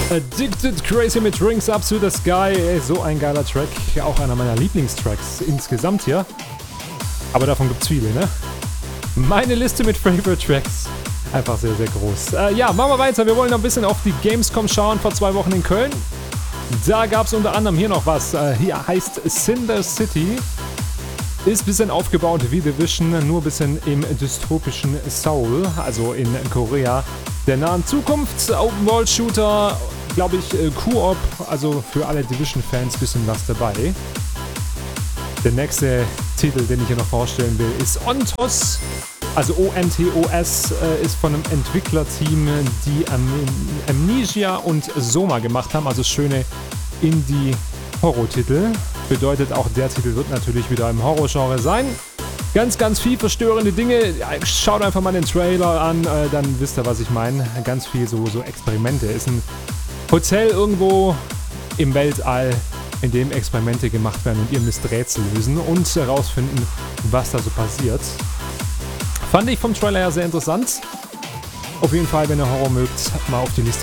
Addicted Crazy mit Drinks Up to the Sky. Ey, so ein geiler Track. Auch einer meiner Lieblingstracks insgesamt hier. Aber davon gibt's viele, ne? Meine Liste mit Favorite Tracks. Einfach sehr, sehr groß. Ja, machen wir weiter. Wir wollen noch ein bisschen auf die Gamescom schauen. Vor 2 Wochen in Köln. Da gab's unter anderem hier noch was. Hier heißt Cinder City. Ist ein bisschen aufgebaut wie Division, nur ein bisschen im dystopischen Seoul, also in Korea der nahen Zukunft. Open-World-Shooter, glaube ich, Koop, also für alle Division-Fans ein bisschen was dabei. Der nächste Titel, den ich hier noch vorstellen will, ist Ontos. Also ONTOS ist von einem Entwicklerteam, die Amnesia und Soma gemacht haben, also schöne Indie-Horror-Titel. Bedeutet, auch der Titel wird natürlich wieder im Horror-Genre sein. Ganz, ganz viel verstörende Dinge. Schaut einfach mal den Trailer an, dann wisst ihr, was ich meine. Ganz viel so Experimente. Ist ein Hotel irgendwo im Weltall, in dem Experimente gemacht werden und ihr müsst Rätsel lösen und herausfinden, was da so passiert. Fand ich vom Trailer her sehr interessant. Auf jeden Fall, wenn ihr Horror mögt, mal auf die Liste